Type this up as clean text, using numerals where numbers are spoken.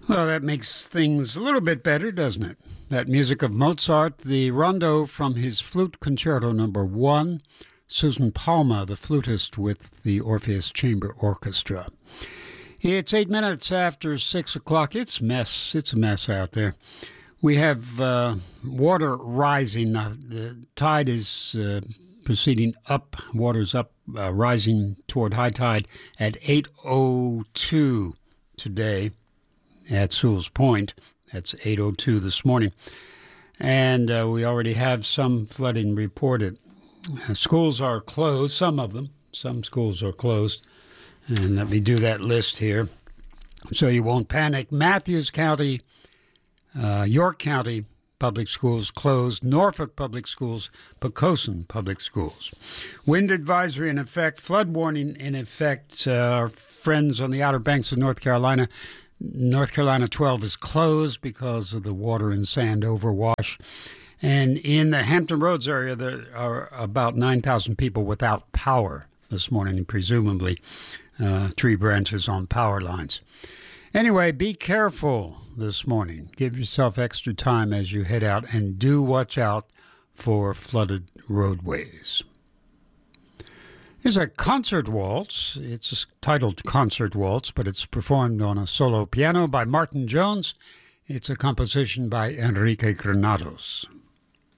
Well, that makes things a little bit better, doesn't it? That music of Mozart, the rondo from his Flute Concerto Number 1, Susan Palma, the flutist with the Orpheus Chamber Orchestra. It's 8 minutes after 6 o'clock. It's a mess out there. We have water rising. The tide is proceeding up. Water's up, rising toward high tide at 8:02 today at Sewell's Point. That's 8:02 this morning. And we already have some flooding reported. Schools are closed, some of them. Some schools are closed. And let me do that list here so you won't panic. Matthews County, York County Public Schools closed. Norfolk Public Schools, Poquoson Public Schools. Wind advisory in effect. Flood warning in effect. Our friends on the Outer Banks of North Carolina 12 is closed because of the water and sand overwash. And in the Hampton Roads area, there are about 9,000 people without power this morning, presumably tree branches on power lines. Anyway, be careful this morning. Give yourself extra time as you head out, and do watch out for flooded roadways. Here's a concert waltz. It's titled Concert Waltz, but it's performed on a solo piano by Martin Jones. It's a composition by Enrique Granados.